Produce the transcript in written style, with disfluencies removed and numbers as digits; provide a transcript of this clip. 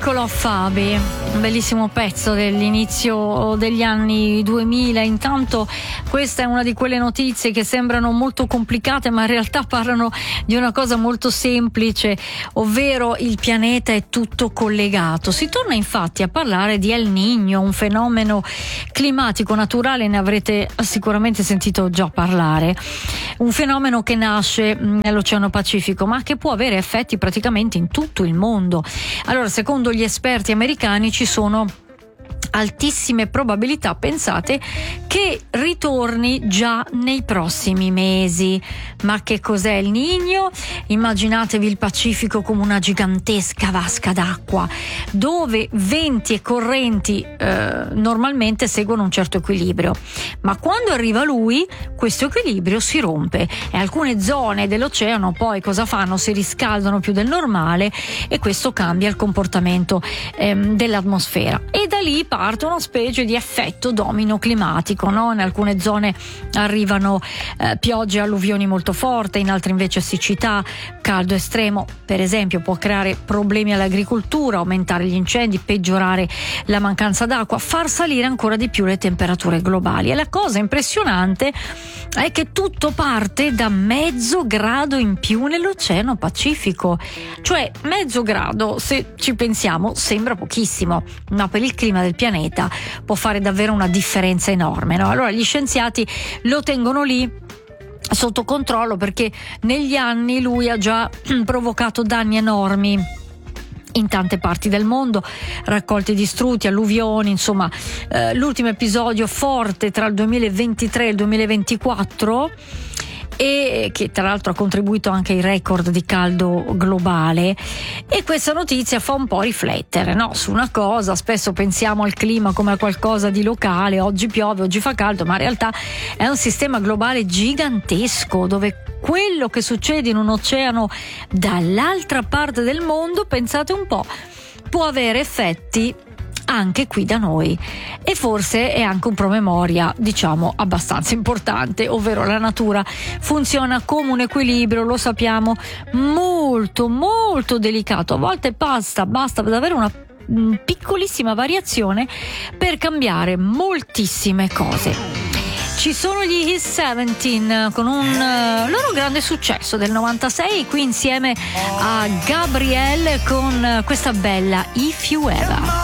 Piccolo Fabi, un bellissimo pezzo dell'inizio degli anni 2000. Intanto questa è una di quelle notizie che sembrano molto complicate, ma in realtà parlano di una cosa molto semplice, ovvero il pianeta è tutto collegato. Si torna infatti a parlare di El Niño, un fenomeno climatico naturale, ne avrete sicuramente sentito già parlare, un fenomeno che nasce nell'Oceano Pacifico ma che può avere effetti praticamente in tutto il mondo. Allora, secondo gli esperti americani ci sono altissime probabilità, pensate, che ritorni già nei prossimi mesi. Ma che cos'è il Niño? Immaginatevi il Pacifico come una gigantesca vasca d'acqua dove venti e correnti normalmente seguono un certo equilibrio, ma quando arriva lui questo equilibrio si rompe e alcune zone dell'oceano poi cosa fanno? Si riscaldano più del normale e questo cambia il comportamento dell'atmosfera, e da lì parte una specie di effetto domino climatico, no? In alcune zone arrivano piogge e alluvioni molto forti, in altre invece siccità, caldo estremo per esempio può creare problemi all'agricoltura, aumentare gli incendi, peggiorare la mancanza d'acqua, far salire ancora di più le temperature globali. E la cosa impressionante è che tutto parte da mezzo grado in più nell'Oceano Pacifico, cioè mezzo grado, se ci pensiamo sembra pochissimo, ma per il clima del pianeta può fare davvero una differenza enorme, no? Allora gli scienziati lo tengono lì sotto controllo perché negli anni lui ha già provocato danni enormi in tante parti del mondo, raccolti distrutti, alluvioni, insomma l'ultimo episodio forte tra il 2023 e il 2024, e che tra l'altro ha contribuito anche ai record di caldo globale. E questa notizia fa un po' riflettere, no? Su una cosa. Spesso pensiamo al clima come a qualcosa di locale, oggi piove, oggi fa caldo, ma in realtà è un sistema globale gigantesco dove quello che succede in un oceano dall'altra parte del mondo, pensate un po', può avere effetti anche qui da noi, e forse è anche un promemoria diciamo abbastanza importante, ovvero la natura funziona come un equilibrio, lo sappiamo, molto molto delicato. A volte basta davvero una piccolissima variazione per cambiare moltissime cose. Ci sono gli East 17 con un loro grande successo del 96, qui insieme a Gabrielle con questa bella If You Ever.